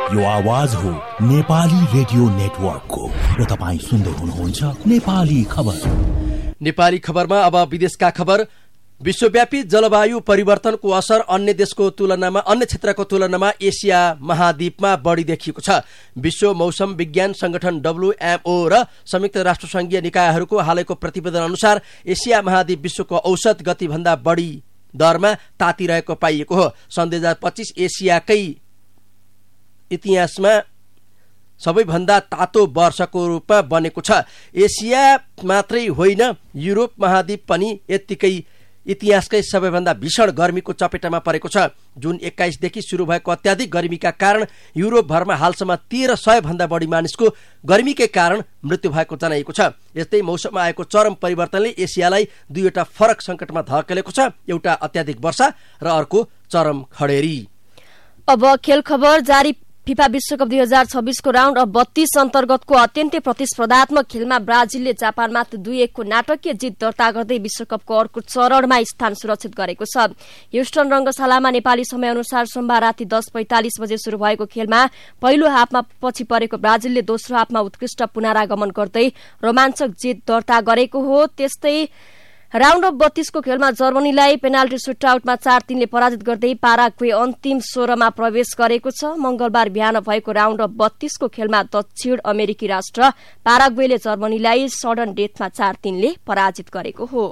यो आवाज हो नेपाली रेडियो नेटवर्कको र तपाईं सुन्दै हुनुहुन्छ नेपाली खबर। नेपाली खबरमा अब विदेशका खबर। विश्वव्यापी जलवायु परिवर्तनको असर अन्य क्षेत्रको तुलनामा एसिया महाद्वीपमा बढी देखिएको छ। विश्व मौसम विज्ञान संगठन WMO र संयुक्त राष्ट्र संघीय निकायहरूको हालैको प्रतिवेदन अनुसार एसिया महाद्वीप विश्वको औसत गतिभन्दा बढी दरमा तातिरहेको पाइएको हो। सन् 2025 एसियाकै इतिहासमा सबैभन्दा तातो वर्षको रूपमा बनेको छ। एसिया मात्रै होइन, युरोप महाद्वीप पनि यत्तिकै इतिहासकै सबैभन्दा भीषण गर्मीको चपेटामा परेको छ। जुन 21 देखि सुरु भएको अत्याधिक गर्मीका कारण युरोपभरमा हालसम्म 1300 भन्दा बढी मानिसको गर्मीकै कारण मृत्यु भएको जनाइएको छ। यस्तै मौसममा आएको चरम परिवर्तनले एसियालाई दुईवटा फरक संकटमा धकेलेको छ, एउटा अत्याधिक वर्षा र अर्को चरम खडेरी। अब खेल खबर जारी। फिफा विश्वकप 2026 को राउण्ड अफ 32 अन्तर्गतको अत्यन्तै प्रतिस्पर्धात्मक खेलमा ब्राजिलले जापानमाथि 2-1 को नाटकीय जित दर्ता गर्दै विश्वकपको अर्को चरणमा स्थान सुरक्षित गरेको छ। ह्युस्टन रंगशालामा नेपाली समय अनुसार सोमबार राति 10:45 बजे शुरू भएको खेलमा पहिलो हाफमा पछि परेको ब्राजिलले दोस्रो हाफमा उत्कृष्ट पुनरागमन गर्दै रोमाञ्चक जित दर्ता गरेको हो। त्यस्तै राउण्ड अफ 32 को खेलमा जर्मनीलाई पेनाल्टी सुटआउटमा 4-3 ले पराजित गर्दै पाराग्वे अन्तिम 16 मा प्रवेश गरेको छ। मंगलबार बिहान भएको राउण्ड अफ 32 को खेलमा दक्षिण अमेरिकी राष्ट्र पाराग्वेले जर्मनीलाई सडन डेथमा 4-3 ले पराजित गरेको हो।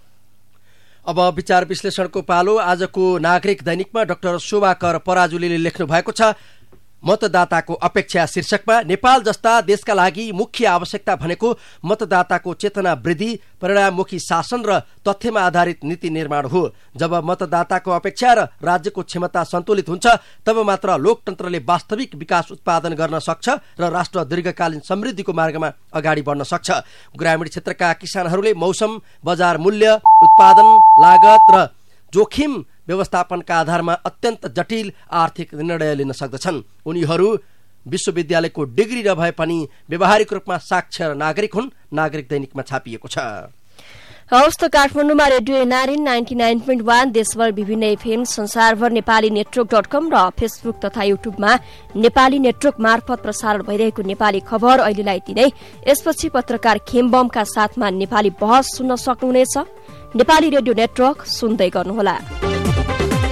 अब विचार विश्लेषणको पालो। आजको नागरिक दैनिकमा डाक्टर शोभाकर पराजुलीले लेख्नु भएको छ, मतदाताको अपेक्षा शीर्षकमा नेपाल जस्ता देशका लागि मुख्य आवश्यकता भनेको मतदाताको चेतना वृद्धि, परिणाममुखी शासन र तथ्यमा आधारित नीति निर्माण हो। जब मतदाताको अपेक्षा र राज्यको क्षमता सन्तुलित हुन्छ तब मात्र लोकतन्त्रले वास्तविक विकास उत्पादन गर्न सक्छ र राष्ट्र दीर्घकालीन समृद्धिको मार्गमा अगाडि बढ्न सक्छ। ग्रामीण क्षेत्रका किसानहरूले मौसम, बजार मूल्य, उत्पादन लागत र जोखिम व्यवस्थापनका आधारमा अत्यन्त जटिल आर्थिक निर्णय लिन सक्दछन्। उनीहरू विश्वविद्यालयको डिग्री नभए पनि व्यावहारिक रूपमा साक्षर नागरिक हुन्, नागरिक दैनिकमा छापिएको छ। हवस् त काठमाडौँमा रेडियो एनआरएन 99.1, देशभर विभिन्न एफएम, संसारभर नेपाली नेटवर्क.com र फेसबुक तथा युट्युबमा नेपाली नेटवर्क मार्फत प्रसारण भइरहेको नेपाली खबर अहिलेलाई तिनै। यसपछि पत्रकार खेमबमका साथमा नेपाली बहस सुन्न सक्नुहुनेछ। नेपाली रेडियो नेटवर्क सुन्दै गर्नुहोला।